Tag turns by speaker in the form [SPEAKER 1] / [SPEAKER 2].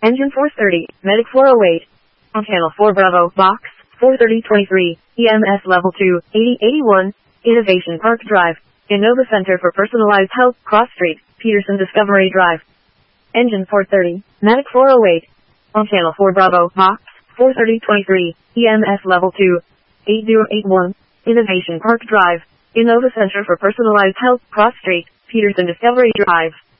[SPEAKER 1] Engine 430, Medic 408. On Channel 4 Bravo, Box 43023, EMS Level 2, 8081, Innovation Park Drive, Innova Center for Personalized Health, Cross Street, Peterson Discovery Drive. Engine 430, Medic 408. On Channel 4 Bravo, Box 43023, EMS Level 2, 8081, Innovation Park Drive, Innova Center for Personalized Health, Cross Street, Peterson Discovery Drive.